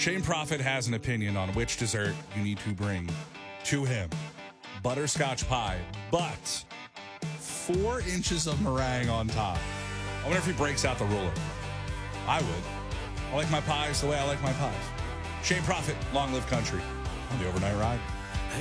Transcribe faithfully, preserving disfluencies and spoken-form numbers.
Shane Prophet has an opinion on which dessert you need to bring to him. Butterscotch pie, but four inches of meringue on top. I wonder if he breaks out the ruler. I would. I like my pies the way I like my pies. Shane Prophet, Long Live Country on the Overnight Ride.